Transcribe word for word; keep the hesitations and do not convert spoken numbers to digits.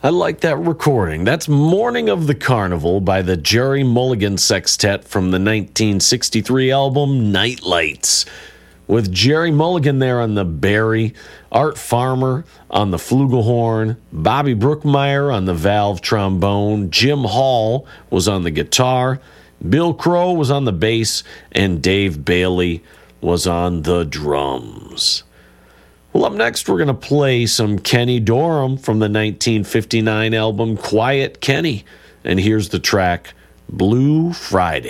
I like that recording. That's Morning of the Carnival by the Jerry Mulligan Sextet from the nineteen sixty-three album Night Lights. With Jerry Mulligan there on the bari, Art Farmer on the flugelhorn, Bobby Brookmeyer on the valve trombone, Jim Hall was on the guitar, Bill Crow was on the bass, and Dave Bailey was on the drums. Well, up next, we're going to play some Kenny Dorham from the nineteen fifty-nine album Quiet Kenny. And here's the track, Blue Friday.